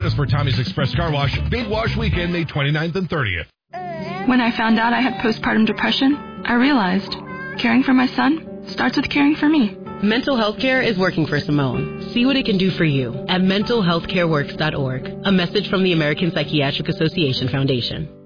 us for Tommy's Express Car Wash Big Wash Weekend, May 29th and 30th. When I found out I had postpartum depression, I realized caring for my son starts with caring for me. Mental health care is working for Simone. See what it can do for you at mentalhealthcareworks.org. A message from the American Psychiatric Association Foundation.